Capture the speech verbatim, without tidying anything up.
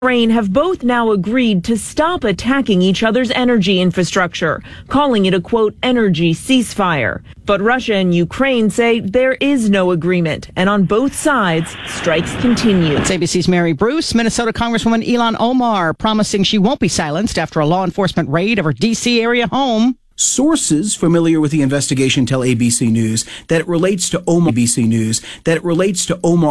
Ukraine have both now agreed to stop attacking each other's energy infrastructure, calling it a, quote, energy ceasefire. But Russia and Ukraine say there is no agreement, and on both sides, strikes continue. It's A B C's Mary Bruce. Minnesota Congresswoman Ilhan Omar promising she won't be silenced after a law enforcement raid of her D C area home. Sources familiar with the investigation tell A B C News that it relates to Omar. A B C News that it relates to Omar.